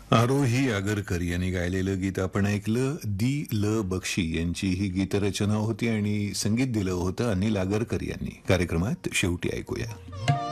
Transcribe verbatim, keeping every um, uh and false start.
आरोही आगरकर यांनी गायलेलं गीत आपण ऐकलं. दी ल बक्षी यांची ही गीतरचना होती आणि संगीत दिलं होतं अनिल आगरकर यांनी. कार्यक्रमात शेवटी ऐकूया.